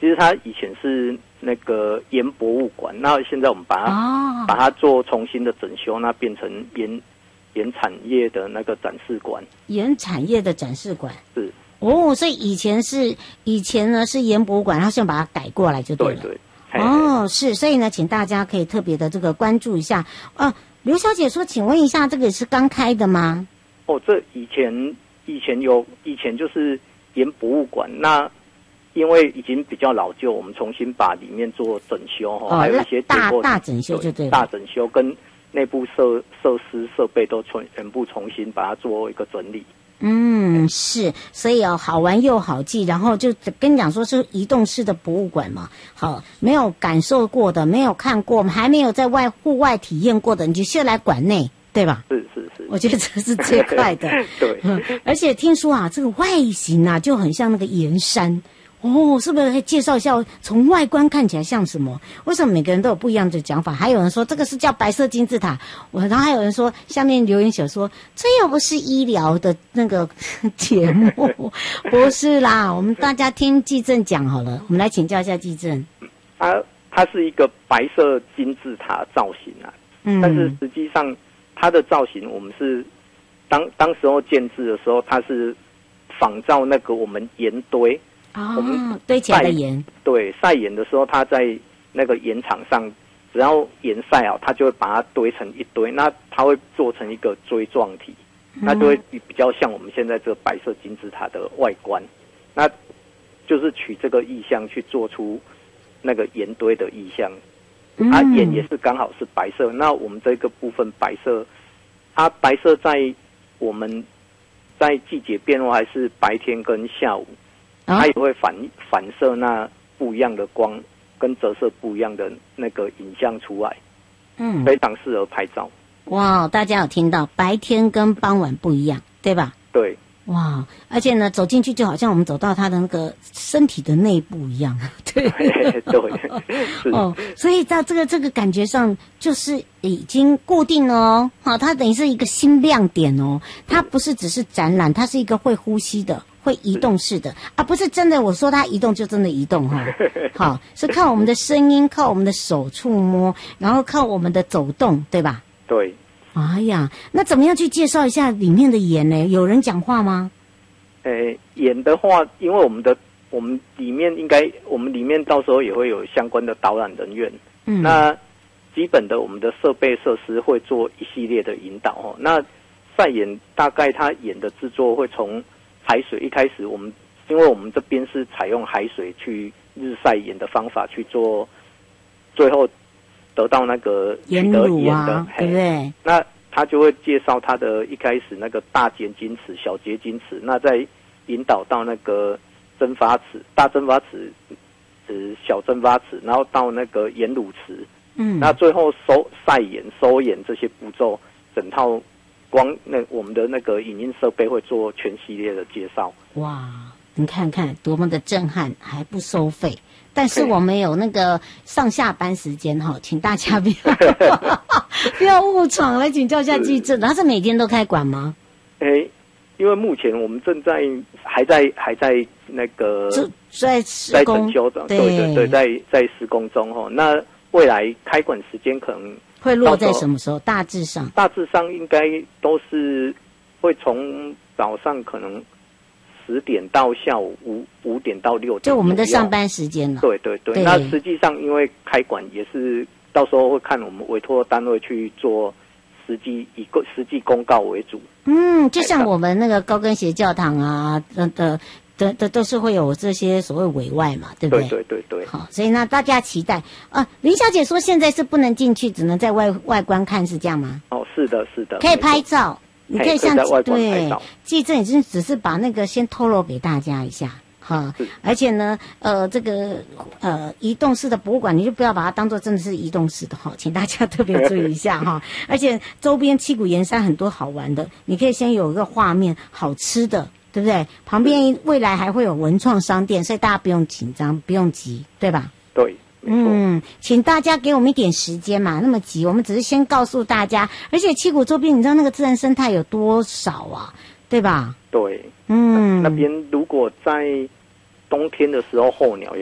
其实它以前是那个盐博物馆，那现在我们把它做重新的整修，那变成盐产业的那个展示馆。 盐产业的展示馆是哦，所以以前呢是盐博物馆，然后现在把它改过来就对了。 对。 哦，是，所以呢，请大家可以特别的这个关注一下。刘小姐说，请问一下，这个是刚开的吗？ 哦，这以前就是盐博物馆，那因为已经比较老旧，我们重新把里面做整修还有一些大整修就对了， 大整修跟内部设施设备都全部重新把它做一个整理。 是，所以好玩又好记，然后就跟你讲说是移动式的博物馆嘛，好，没有感受过的，没有看过，还没有在户外体验过的，你就先来馆内，对吧？ 是， 我觉得这是最快的。 对， 而且听说啊，这个外形啊就很像那个盐山。是不是可以介绍一下从外观看起来像什么？为什么每个人都有不一样的讲法？还有人说这个是叫白色金字塔，然后还有人说下面留言写说这又不是医疗的那个节目，不是啦，我们大家听纪政讲好了，我们来请教一下纪政。 它是一个白色金字塔造型啊，但是实际上它的造型我们是当时候建制的时候，它是仿照那个我们盐堆。我们堆起来的盐， 对，晒盐的时候，它在那个盐场上，只要盐晒好，它就会把它堆成一堆，那它会做成一个锥状体，那就会比较像我们现在这个白色金字塔的外观，那就是取这个意象去做出那个盐堆的意象，盐也是刚好是白色，那我们这个部分白色，白色在我们在季节变化还是白天跟下午。它也会反射那不一样的光，跟折射不一样的那个影像出来，非常适合拍照。 哇，大家有听到，白天跟傍晚不一样，对吧？ 对。 哇，而且呢，走进去就好像我们走到他的那个身体的内部一样，对对。 所以在这个感觉上就是已经固定了哦，好，它等于是一个新亮点哦，它不是只是展览，它是一个会呼吸的。会移动式的不是真的我说它移动就真的移动好，是靠我们的声音，靠我们的手触摸，然后靠我们的走动，对吧？ 对。 哎呀，那怎么样去介绍一下里面的盐呢？有人讲话吗？ 盐的话，因为我们里面到时候也会有相关的导览人员，那基本的我们的设备设施会做一系列的引导那晒盐大概它盐的制作会从海水一开始，因为我们这边是采用海水去日晒盐的方法去做，最后得到那个盐乳啊，对不对？ 那他就会介绍他的一开始那个大结晶池、小结晶池，那再引导到那个蒸发池、大蒸发池、小蒸发池，然后到那个盐乳池，那最后晒盐、收盐这些步骤，整套。我们的那个影音设备会做全系列的介绍。哇， 你看看多么的震撼，还不收费。但是我们有那个上下班时间请大家不要误闯，来请教一下纪政。它是每天都开馆吗？ 因为目前我们还在那个在施工， 整修的，对，在施工中那未来开馆时间可能。 会落在什么时候？大致上应该都是会从早上可能10点到下午5点到6点， 就我们的上班时间了。 对。那实际上因为开馆也是到时候会看我们委托单位去做以实际公告为主。 就像我们那个高跟鞋教堂啊都是会有这些所谓委外嘛，对不对？ 对。 好，所以呢，大家期待林小姐说现在是不能进去，只能在外观看，是这样吗？ 是的。 可以拍照，你可以像在外观拍照。 纪政已经只是把那个先透露给大家一下。而且呢，这个移动式的博物馆，你就不要把它当做真的是移动式的请大家特别注意一下而且周边七股盐山很多好玩的，你可以先有一个画面，好吃的。对不对？旁边未来还会有文创商店，所以大家不用紧张，不用急，对吧？ 对， 请大家给我们一点时间嘛，那么急，我们只是先告诉大家。而且七股周边，你知道那个自然生态有多少啊？对吧？ 对，那边如果在冬天的时候候鸟